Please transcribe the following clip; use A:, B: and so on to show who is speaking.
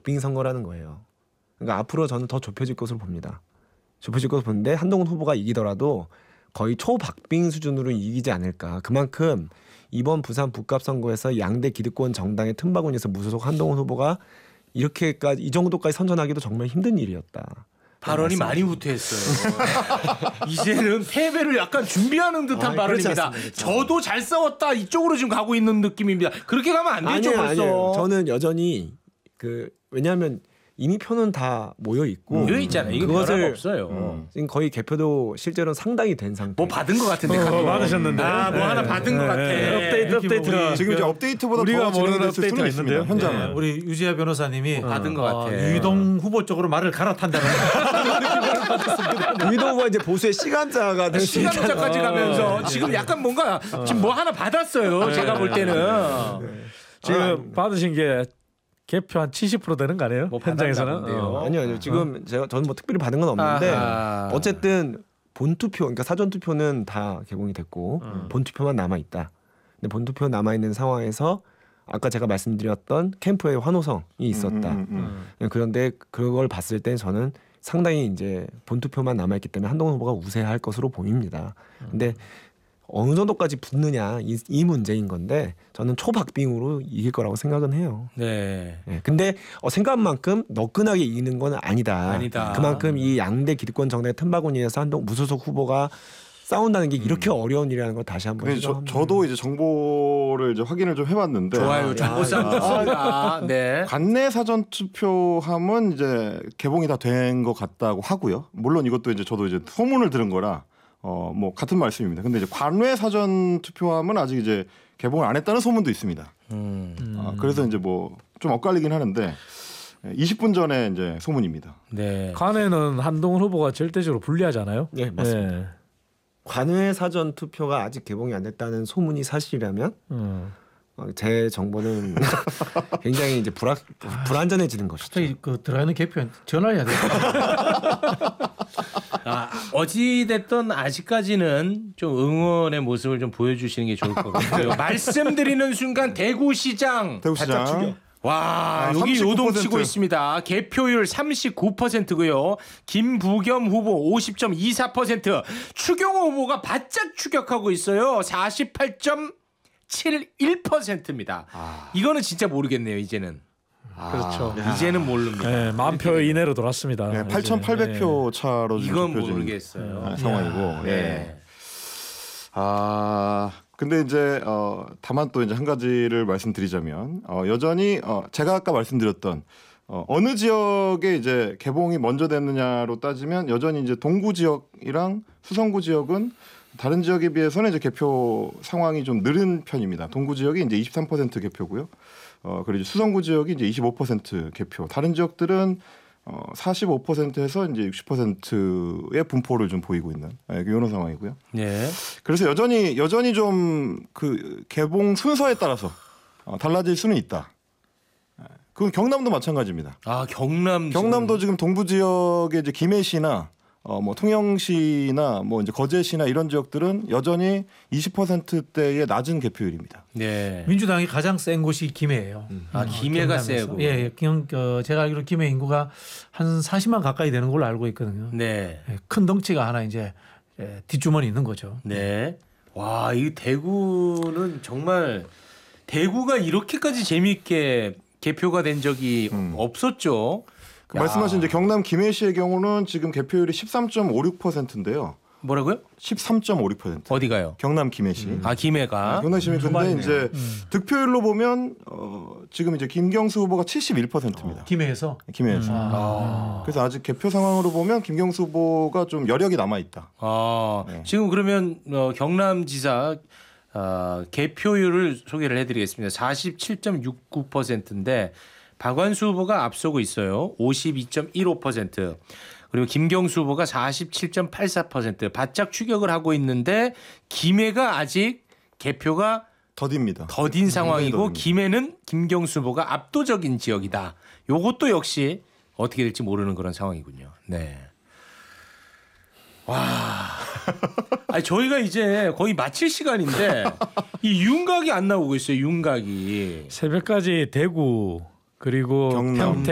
A: 초박빙 선거라는 거예요. 그러니까 앞으로 저는 더 좁혀질 것으로 봅니다. 좁혀질 것으로 보는데 한동훈 후보가 이기더라도 거의 초박빙 수준으로 이기지 않을까. 그만큼 이번 부산 북갑 선거에서 양대 기득권 정당의 틈바구니에서 무소속 한동훈 후보가 이렇게까지 이 정도까지 선전하기도 정말 힘든 일이었다.
B: 발언이 많이 후퇴했어요. 이제는 패배를 약간 준비하는 듯한 발언입니다. 저도 잘 싸웠다 이쪽으로 지금 가고 있는 느낌입니다. 그렇게 가면 안 되죠.
A: 아니에요,
B: 벌써.
A: 아니에요. 저는 여전히 왜냐하면 이미 표는 다 모여 있고
B: 모여 있잖아요. 이거 변화가 없어요.
A: 지금 거의 개표도 실제로는 상당히 된 상태.
B: 뭐 받은 것 같은데
C: 받으셨는데
B: 뭐 하나 받은 것 같아.
C: 업데이트가
D: 지금 이제 업데이트보다
C: 우리가
D: 더
C: 모르는
D: 진행됐을 수는
C: 업데이트가
D: 있습니다.
C: 있는데요.
D: 현장은.
C: 네.
E: 우리 유지아 변호사님이
B: 받은 것 같아.
E: 유동 후보 쪽으로 말을 갈아탄다는
A: 유도 후보가 이제 보수의 시간자가 될 수 있다.
B: 시간차까지 가면서 지금 약간 뭔가 지금 뭐 하나 받았어요. 제가 볼 때는
C: 지금 받으신 게 개표 한 70% 되는 거 아니에요?
B: 뭐
C: 현장에서는
A: 아니요. 지금 저는 뭐 특별히 받은 건 없는데 어쨌든 본투표, 그러니까 사전 투표는 다 개봉이 됐고 본투표만 남아 있다. 근데 본투표 남아 있는 상황에서 아까 제가 말씀드렸던 캠프의 환호성이 있었다. 그런데 그걸 봤을 때 저는 상당히 이제 본투표만 남아 있기 때문에 한동훈 후보가 우세할 것으로 보입니다. 근데 어느 정도까지 붙느냐 이 문제인 건데 저는 초박빙으로 이길 거라고 생각은 해요.
B: 네.
A: 근데 생각한 만큼 너끈하게 이기는 건 아니다. 그만큼 이 양대 기득권 정당의 틈바구니에서 무소속 후보가 싸운다는 게 이렇게 어려운 일이라는 걸 다시 한번.
D: 저도 이제 정보를 이제 확인을 좀 해봤는데.
B: 좋아요, 정보 쌌습니다. 네.
D: 관내 사전 투표함은 이제 개봉이 다 된 것 같다고 하고요. 물론 이것도 이제 저도 이제 소문을 들은 거라. 뭐 같은 말씀입니다. 근데 이제 관외 사전 투표함은 아직 이제 개봉을 안 했다는 소문도 있습니다. 그래서 이제 뭐 좀 엇갈리긴 하는데 20분 전에 이제 소문입니다.
B: 네.
C: 관에는 한동훈 후보가 절대적으로 불리하잖아요.
A: 네, 맞습니다. 네. 관외 사전 투표가 아직 개봉이 안 됐다는 소문이 사실이라면 제 정보는 굉장히 이제 불안전해지는 것이죠.
E: 그 들어가는 개표엔 전화해야 돼요.
B: 어찌됐든 아직까지는 좀 응원의 모습을 좀 보여주시는 게 좋을 것 같고요. 말씀드리는 순간 대구시장. 와, 여기 39%. 요동치고 있습니다. 개표율 39%고요. 김부겸 후보 50.24%. 추경호 후보가 바짝 추격하고 있어요. 48.71%입니다. 이거는 진짜 모르겠네요, 이제는.
C: 그렇죠.
B: 이제는 모릅니다.
C: 네, 10,000표 이내로 돌았습니다.
D: 네, 8,800표 차로
B: 이건 모르겠어요.
D: 상황이고. 근데 이제 다만 또 이제 한 가지를 말씀드리자면 여전히 제가 아까 말씀드렸던 어느 지역에 이제 개봉이 먼저 됐느냐로 따지면 여전히 이제 동구 지역이랑 수성구 지역은 다른 지역에 비해서는 이제 개표 상황이 좀 느린 편입니다. 동구 지역이 이제 23% 개표고요. 그리고 이제 수성구 지역이 이제 25% 개표. 다른 지역들은 45%에서 이제 60%의 분포를 좀 보이고 있는 이런 상황이고요.
B: 네.
D: 그래서 여전히 좀 그 개봉 순서에 따라서 달라질 수는 있다. 그건 경남도 마찬가지입니다. 경남도 지금 동부 지역의 이제 김해시나 뭐 통영시나 뭐 이제 거제시나 이런 지역들은 여전히 20%대의 낮은 개표율입니다.
B: 네.
E: 민주당이 가장 센 곳이 김해예요.
B: 김해가 세고.
E: 예, 제가 알기로 김해 인구가 한 40만 가까이 되는 걸로 알고 있거든요.
B: 네.
E: 큰 덩치가 하나 이제 뒷주머니 있는 거죠.
B: 네. 와, 이 대구는 정말 대구가 이렇게까지 재미있게 개표가 된 적이 없었죠.
D: 말씀하신 이제 경남 김해시의 경우는 지금 개표율이 13.56%인데요.
B: 뭐라고요?
D: 13.56%.
B: 어디가요?
D: 경남 김해시.
B: 김해가.
D: 경남 김해. 근데 이제 득표율로 보면 지금 이제 김경수 후보가 71%입니다.
E: 김해에서.
D: 그래서 아직 개표 상황으로 보면 김경수 후보가 좀 여력이 남아 있다.
B: 지금 그러면 경남지사 개표율을 소개를 해드리겠습니다. 47.69%인데 박완수 후보가 앞서고 있어요. 52.15%. 그리고 김경수 후보가 47.84% 바짝 추격을 하고 있는데 김해가 아직 개표가
D: 더딥니다.
B: 더딘 상황이고 김해는 김경수 후보가 압도적인 지역이다. 요것도 역시 어떻게 될지 모르는 그런 상황이군요. 네. 와. 아니, 저희가 이제 거의 마칠 시간인데 이 윤곽이 안 나오고 있어요. 윤곽이.
C: 새벽까지 대구 그리고
D: 경남.
C: 평택